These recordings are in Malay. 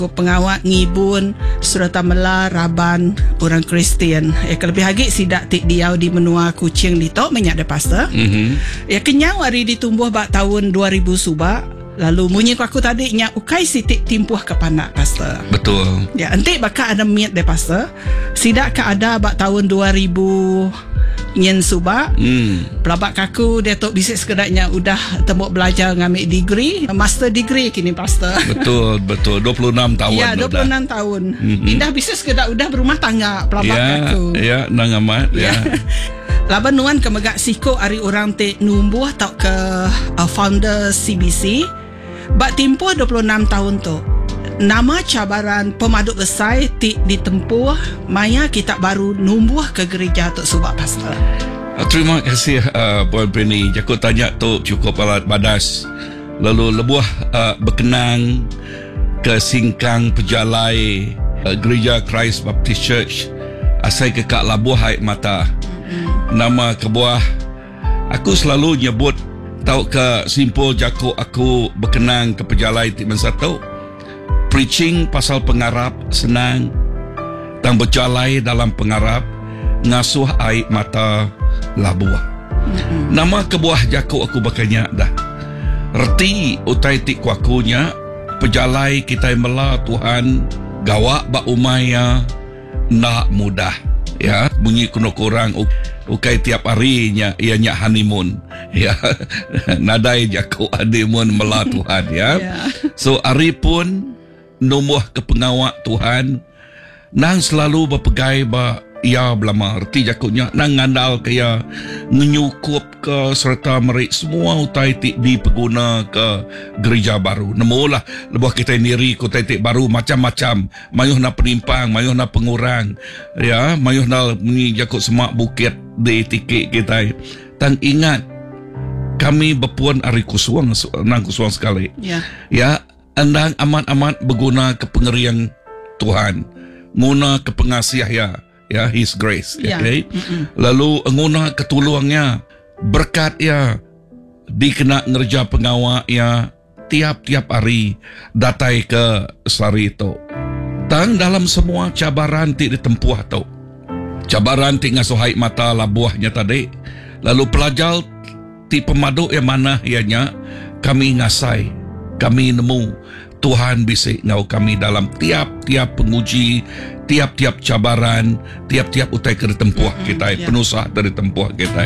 pengawat ngibun serta mela raban orang Kristian. Kelebih lagi sidak tik diau di menua kucing ditok menyak de pastor. Kenyang hari ditumbuh bak tahun 2000 subak. Lalu munyi aku tadi nya ukai sitik timpuh ke panak pastor. Betul. Ya, entik bakal ada miat de pastor. Sidak ka ada bak tahun 2000 nyen subak. Pelabak kaku dia tok bisik sekedaknya udah tembok belajar ngambil degree, master degree kini pastor. Betul 26 tahun. Ya, 26 tahun. Indah bisik sekedak udah berumah tangga pelabak kaku. Ya, nang amat ya. Laban nuan ke megak siko ari orang te numbuh tau ke founder CBC. Bak timpuh 26 tahun tu. Nama cabaran pemaduk besar ditempuh maya kita baru numbuh ke gereja tu subak pastor. Terima kasih Puan Penny. Aku tanya tu cukup alat badas. Lalu lebuh berkenang ke singkang pejalai gereja Christ Baptist Church. Asal ke Kak Labuh Air Mata. Nama kebuah aku selalu nyebut tau ke simpul jako aku berkenang ke pejalai ti satu. Preaching pasal pengarap senang, tang berjalai dalam pengarap ngasuh air mata labuah. Nama kebuah jako aku bakanya dah. Reti utai tik kuakunya pejalai kita mela Tuhan gawak ba umaya nak mudah. Ya, bunyi kuno kurang ukai tiap harinya ianya honeymoon. Ya, nadai jako honeymoon mela Tuhan ya. So hari pun nombor ke pengawak Tuhan nang selalu berpegai ba ia belama erti jakutnya nang ngandal kaya menyukup ke serta merik semua utai tik di pengguna ke gereja baru nemolah lebuh kita niri ku utai tik baru macam-macam mayuh na penimpang mayuh na pengurang ya mayuh na ni jakut semak bukit di tiket kita tang ingat kami berpuan ari kusuang nang kusuang sekali ya andang amat-amat berguna ke pengerian Tuhan nguna ke pengasih ya His grace okay? Lalu nguna ketuluangnya berkat ya dikena ngerja pengawak ya tiap-tiap hari datai ke sari itu tang dalam semua cabaran ti ditempuh tu cabaran ti ngasuhai mata labuahnya tadi lalu pelajar ti pemaduk yang mana ianya kami ngasai kami nemu Tuhan bisik ngau kami dalam tiap-tiap penguji, tiap-tiap cabaran, tiap-tiap utai ke ditempuh kita, penusah dari tempuh kita.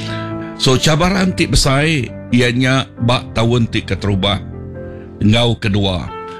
So cabaran ti besar ianya bak tahun ti keterubah. Ngau kedua.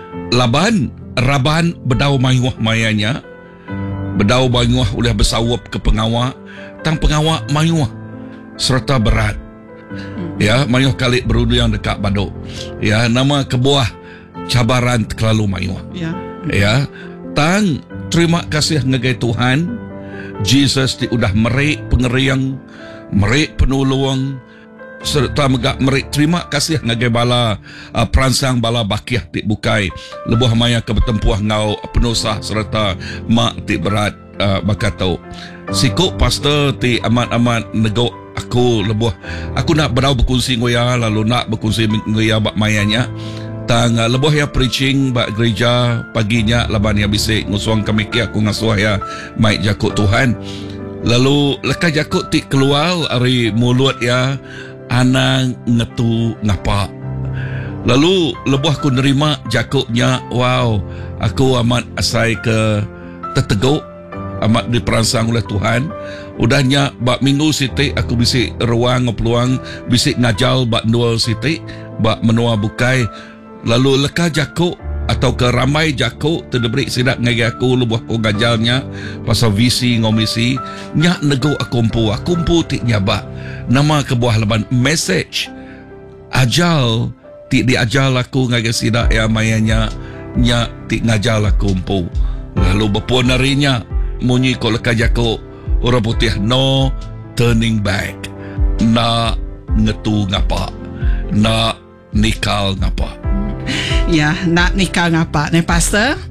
Raban bedau mayuah mayanya. Bedau mayuah oleh bersawap ke pengawak, tang pengawak mayuah serta berat. Ya, mayuh kali berudu yang dekat baduk. Ya, nama kebuah cabaran terlalu mayuah. Ya, tang terima kasih ngagai Tuhan. Jesus ti udah merik pengeriang, merik penolong serta merik terima kasih ngagai bala peransang bala bakiah ti bukai lebuh maya ke bertempuh ngau penusah serta mak ti berat bakatau. Sikuk pastor ti amat-amat nego aku lebuh aku nak berau berkongsi ngoya lalu nak berkongsi ngoya bak mayanya tang lebuh ya preaching bak gereja paginya laban ya bisik ngusuang kami ki aku ngasuh ya mai jakut Tuhan lalu leka jakut ti keluar ari mulut ya anang ngetu ngapa lalu lebuh aku nerima jakutnya wow aku amat asai ke teteguk amat diperansang oleh Tuhan udahnya bak minggu sitik aku bisik ruang peluang bisik ngajal bak dua sitik bak menua bukai lalu leka jakuk atau ke ramai jakuk terdebrik sidak ngagi aku lebuh aku gajalnya pasal visi ngomisi nyak nego akumpu tik nyabak nama kebuah leban message ajal tik diajal aku ngagi sidak ya mayanya nyak tik ngajal akumpu lalu berpuan harinya munyi ko leka jakuk orang putih no turning back nak ngetu ngapa nak nikal ngapa ya nak nikah ngapa ni pastor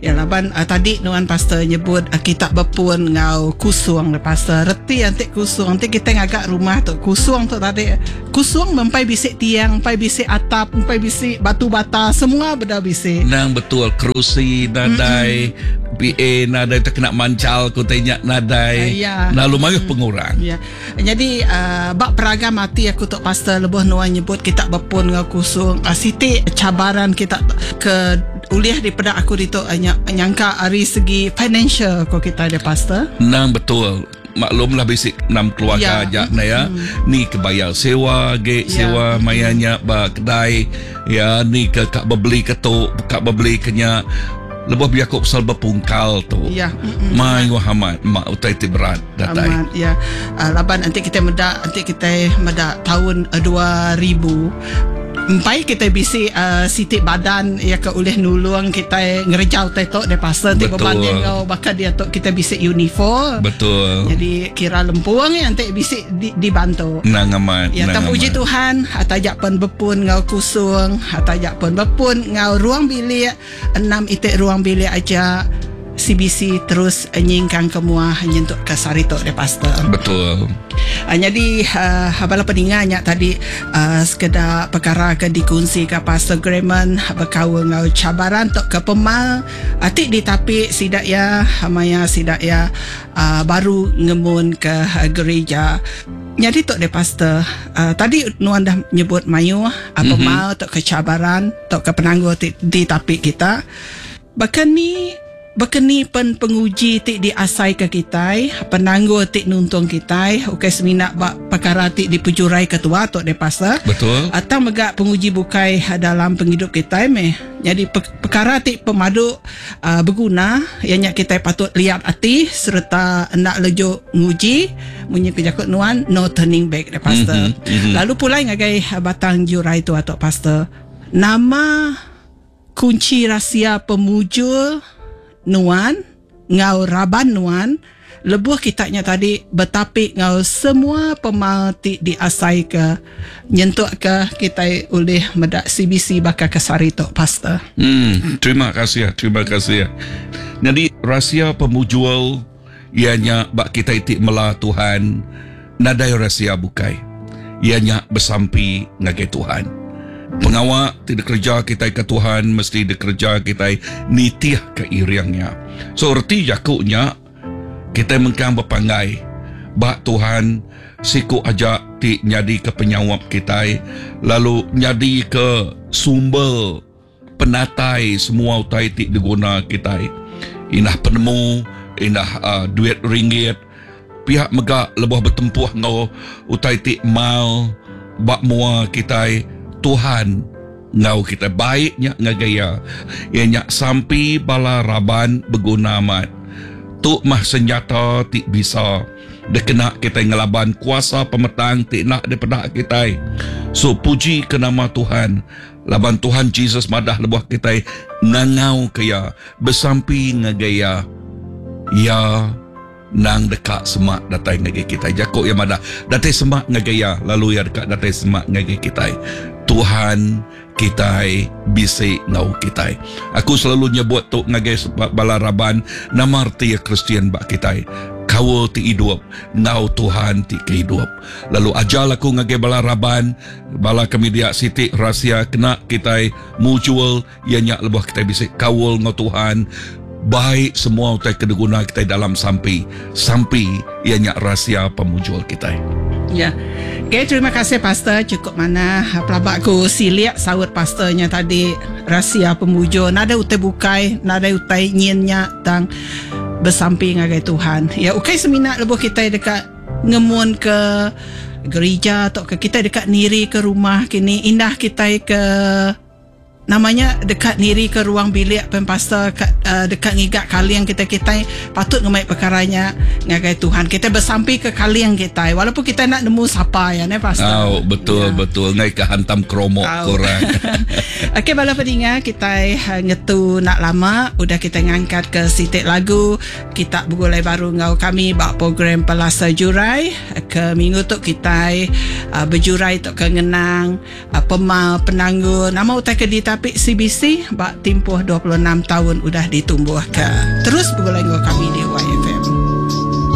Ya laban tadi nuan pastor nyebut kita berpun ngau kusung le pastor. Reti antik kusung. Nanti kita ngagak rumah tu kusung tu tadi. Kusung mempai bisik tiang, mempai bisik atap, mempai bisik batu bata, semua benda bisik. Nang betul kerusi nadai, PA nadai terkena mancal ko tanya nadai. Ya. Nah lumayan pengurang. Ya. Jadi bak peraga mati aku tok pastor lebuh nuan nyebut kita berpun ngau kusung. Siti cabaran kita ke uliah daripada aku itu nyangka dari segi financial ko kita ada pastor. Nang betul. Maklumlah basic 6 keluarga aja ya. Ni kebayar sewa sewa mayanya ba kedai ya ni ke kak bebeli ketuk kak bebeli kenya lebih biar kau pasal berpungkal tu. Ya. Mai Muhammad mak utai ti berat datai. Aman, ya. Laban nanti kita meda tahun 2000 empai kita bisi sitik badan ya ke oleh nulung kita ngerejau tetok de pasal ti berbanding kau bakal dia tok kita bisi uniform. Betul. Jadi kira lempuang ya nanti bisi dibantu. Nang amat. Ya tam puji Tuhan hatajak pun berpun ngau kusung, hatajak pun berpun ngau ruang bilik 6 itik ruang bilik aja. CBC terus nyingkang kemua nyentuk ke sarito de pastor. Betul. Jadi habala peninganya tadi sekedar perkara ke dikunci ke pastor Grayman berkawan ngau cabaran tok ke pemal atik ditapi sidak ya hamaya sidak ya baru ngemun ke gereja. Jadi tok de pastor tadi nuan dah nyebut mayu pemal tok ke cabaran tok ke penangguh ditapi kita. Bekeni pen penguji tik diasai ke kita, penangguh tik nuntung kita, ukai seminak perkara tik dipujurai ketua tok de pastor. Betul. Atau megak penguji bukai dalam penghidup kita meh. Jadi perkara tik pemadu berguna, ianya kita patut lihat hati serta nak lejo nguji, munyi kejakut nuan no turning back de pastor. Lalu pula ngagai batang jurai tu atok pastor. Nama kunci rahsia pemujul nuan ngau raban nuan lebuh kitanya tadi betapik ngau semua pemalti diasai ke nyentuk ke kita oleh medak CBC bakal kesari tok pastor. Terima kasih. Jadi rahsia pemujul ianya bak kita itik mela Tuhan nadai rahsia bukai ianya bersampi ngagai Tuhan. Pengawak tidak kerja kita ke Tuhan mesti dikerja kita nitiah ke iriangnya. So erti jakuknya kita mengkang berpangai bak Tuhan siku ajak ti nyadi ke penyawap kita lalu nyadi ke sumber penatai semua utai ti diguna kita. Inah penemu, inah duit ringgit pihak megak lebih bertempuh ngau utai ti mal bak mua kita Tuhan ngau kita baiknya ngagaya ianya sampai bala raban berguna amat tu mah senjata tik bisa dekena kita ngelaban kuasa pemetang tik nak daripada kita. So puji ke nama Tuhan laban Tuhan Jesus madah lebuh kita ngangau kaya bersampi ngagaya ya nang dekat semak datai ngagai kita jakok yang madah datai semak ngagaya lalu ya dekat datai semak ngagai kita. Tuhan kita bisik ngau kita. Aku selalu nyebut tu ngagai balaraban nama arti Kristian bak kita. Kau ti hidup, ngau Tuhan ti kehidup. Lalu ajal aku ngagai balaraban, bala kami dia sitik rahsia kena kita mutual ianya lebih kita bisik kawul ngau Tuhan. Baik semua utai kedeguna kita dalam sampai ianya rahsia pemujul kita. Ya. Okay, terima kasih pastor. Cukup mana pelabakku siliak sahut pastornya tadi rahsia pemujul. Nada utai bukai, nada utai nyiennya tang bersamping ngagai Tuhan. Ya, ukai seminak lebuh kita dekat ngemun ke gereja atau ke kita dekat niri ke rumah kini indah kita ke namanya dekat niri ke ruang bilik pastor dekat ngigak kalian kita patut ngemai perkaranya ngagai Tuhan kita bersampi ke kalian kita walaupun kita nak nemu siapa ya ne pastor. Betul ngai ke hantam kromok korang. Okey bala pendengar kita ngetu nak lama udah kita ngangkat ke sitik lagu kita begulai baru ngau kami bak program pelasa jurai ke minggu tu kita berjurai tu ke ngenang pemal penangguh nama utai ke dita capik CBC bak tempoh 26 tahun udah ditumbuhkan. Terus bergulai dengan kami di YFM.